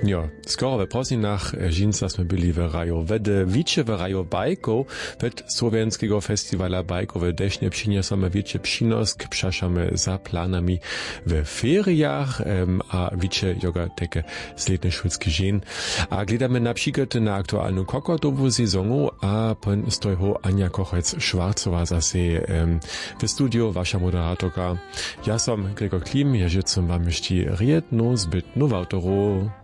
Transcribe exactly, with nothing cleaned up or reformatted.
Jo, skoro we Prosinach Žinca sme byli w raju Wedy, wicze w raju bajków, wed Słowenskiego Festiwala bajkowe desznie przyniosamy wicze przynosk, przeszamy za planami w feriach, um, a wicze joga teke sledne szulski żen. A gledamy na przykład na aktualną kokotową sezonu, a pan stojho Ania Kochec-Schwarzowa zase um, w studiu, wasza moderatorka. Ja som Gregor Klim, ja życzę wam jeszcze jedną zbytną wałtoru.